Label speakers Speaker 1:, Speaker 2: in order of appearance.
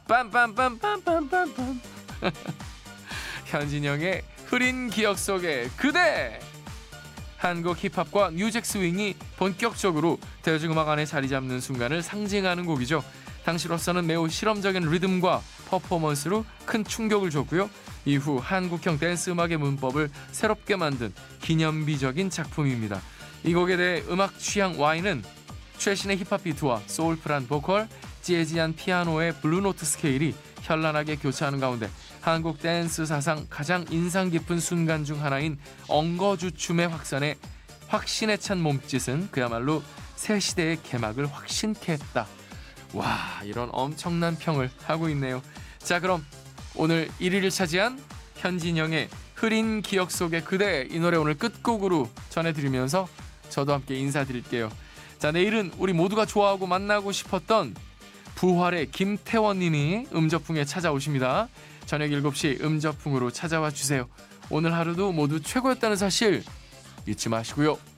Speaker 1: 빰빰빰빰빰빰빰. 현진영의 흐린 기억 속에 그대. 한국 힙합과 뉴잭 스윙이 본격적으로 대중음악 안에 자리 잡는 순간을 상징하는 곡이죠. 당시로서는 매우 실험적인 리듬과 퍼포먼스로 큰 충격을 줬고요. 이후 한국형 댄스 음악의 문법을 새롭게 만든 기념비적인 작품입니다. 이 곡에 대해 음악 취향 Y는 최신의 힙합 비트와 소울풀한 보컬, 재즈한 피아노의 블루노트 스케일이 현란하게 교차하는 가운데 한국 댄스 사상 가장 인상 깊은 순간 중 하나인 엉거주춤의 확산에 확신에 찬 몸짓은 그야말로 새 시대의 개막을 확신케 했다. 와, 이런 엄청난 평을 하고 있네요. 자, 그럼 오늘 1위를 차지한 현진영의 흐린 기억 속의 그대, 이 노래 오늘 끝곡으로 전해드리면서 저도 함께 인사드릴게요. 자, 내일은 우리 모두가 좋아하고 만나고 싶었던 부활의 김태원 님이 음저풍에 찾아오십니다. 저녁 7시 음저풍으로 찾아와 주세요. 오늘 하루도 모두 최고였다는 사실 잊지 마시고요.